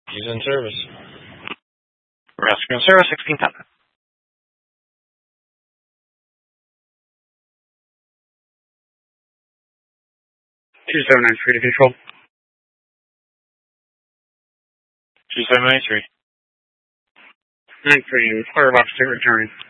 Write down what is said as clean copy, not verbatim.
He's in service. Rescue in service, 1610. 2793 to control. 2793. 93, Firefox state returning.